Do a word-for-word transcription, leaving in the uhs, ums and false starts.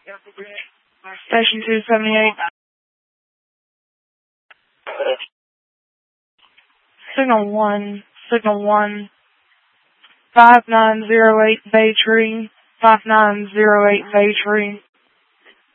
Station two seventy-eight. Signal one, signal one. five nine zero eight Bay Tree, five nine zero eight Bay Tree.